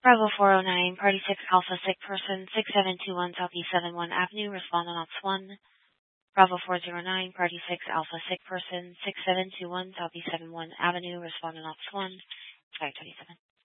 Bravo 409, Party 6 Alpha Sick Person, 6721 Southeast 71 Avenue, respondent ops 1. Bravo 409, Party 6 Alpha Sick Person, 6721 Southeast 71 Avenue, respondent ops 1. 527.